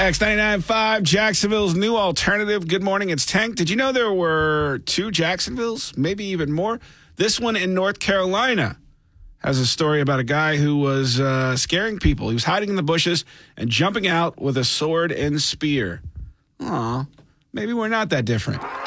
X99.5, Jacksonville's new alternative. Good morning, it's Tank. Did you know there were 2 Jacksonvilles, maybe even more? This one in North Carolina has a story about a guy who was scaring people. He was hiding in the bushes and jumping out with a sword and spear. Aw, maybe we're not that different.